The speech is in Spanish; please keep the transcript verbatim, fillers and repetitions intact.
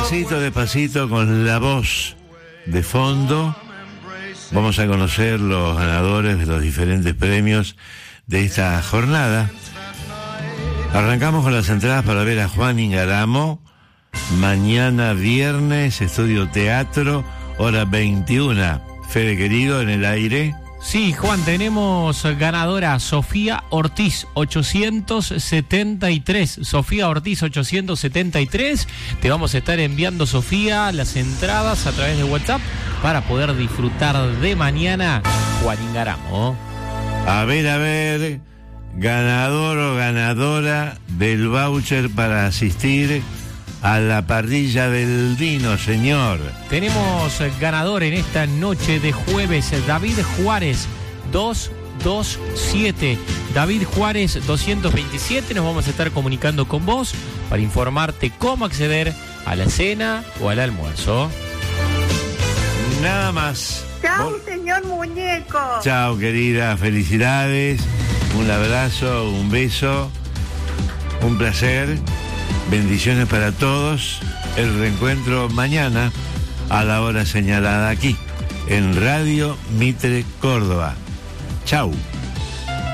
Despacito, despacito, con la voz de fondo, vamos a conocer los ganadores de los diferentes premios de esta jornada. Arrancamos con las entradas para ver a Juan Ingaramo, mañana viernes, Estudio Teatro, hora veintiuna. Fede querido, en el aire. Sí, Juan, tenemos ganadora Sofía Ortiz, ochocientos setenta y tres. Sofía Ortiz, ochocientos setenta y tres. Te vamos a estar enviando, Sofía, las entradas a través de WhatsApp para poder disfrutar de mañana Juan Ingaramo. A ver, a ver, ganador o ganadora del voucher para asistir a la parrilla del vino, señor. Tenemos ganador en esta noche de jueves, David Juárez, doscientos veintisiete. David Juárez, doscientos veintisiete. Nos vamos a estar comunicando con vos para informarte cómo acceder a la cena o al almuerzo. Nada más. Chao, señor muñeco. Chao, querida, felicidades. Un abrazo, un beso, un placer. Bendiciones para todos. El reencuentro mañana a la hora señalada aquí en Radio Mitre Córdoba. Chau.